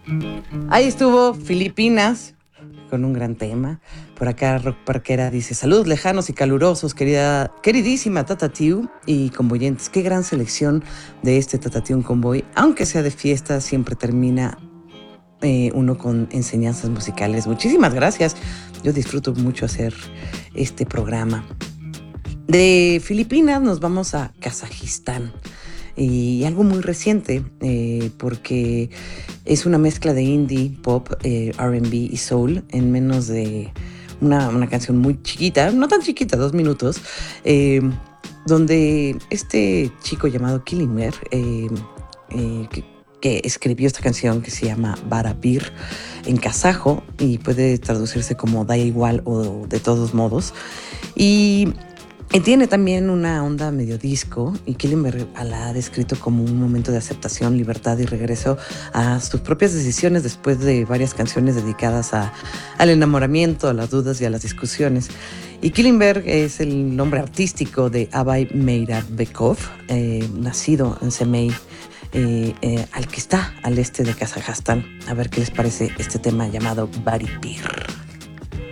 Ahí estuvo Filipinas con un gran tema. Por acá Rock Parquera dice: saludos lejanos y calurosos, queridísima Tatatiu y convoyentes. Qué gran selección de este Tatatiu Convoy. Aunque sea de fiesta, siempre termina uno con enseñanzas musicales. Muchísimas gracias. Yo disfruto mucho hacer este programa. De Filipinas nos vamos a Kazajistán. Y algo muy reciente, porque es una mezcla de indie, pop, RB y soul en menos de una canción muy chiquita, no tan chiquita, 2 minutos, donde este chico llamado Killinger, que escribió esta canción que se llama Barabir en kazajo y puede traducirse como da igual o de todos modos. Y tiene también una onda medio disco y Killenberg la ha descrito como un momento de aceptación, libertad y regreso a sus propias decisiones después de varias canciones dedicadas al enamoramiento, a las dudas y a las discusiones. Y Killenberg es el nombre artístico de Abay Meiravbekov, nacido en Semey, al que está al este de Kazajstán. A ver qué les parece este tema llamado Baribir.